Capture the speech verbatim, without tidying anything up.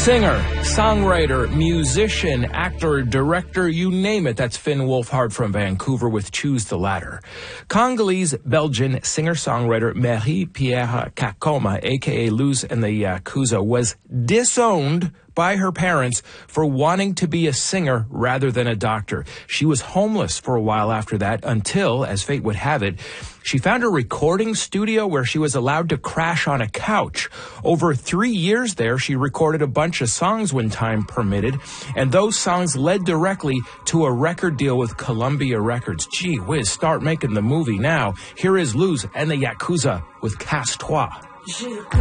Singer, songwriter, musician, actor, director, you name it. That's Finn Wolfhard from Vancouver with Choose the Latter. Congolese-Belgian singer-songwriter Marie-Pierre Kakoma, a k a. Luz and the Yakuza, was disowned by her parents for wanting to be a singer rather than a doctor. She was homeless for a while after that until, as fate would have it, she found a recording studio where she was allowed to crash on a couch. Over three years there, she recorded a bunch of songs when time permitted, and those songs led directly to a record deal with Columbia Records. Gee whiz, start making the movie now. Here is Luz and the Yakuza with Casse-Toi.